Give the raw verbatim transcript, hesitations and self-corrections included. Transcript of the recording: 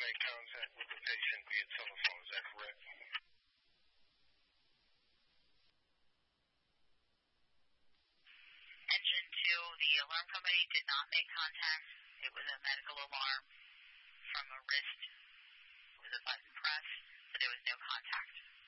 make contact with the patient via telephone. Is that correct? Engine two, the alarm company did not make contact. It was a medical alarm from a wrist. It was a button press, but there was no contact.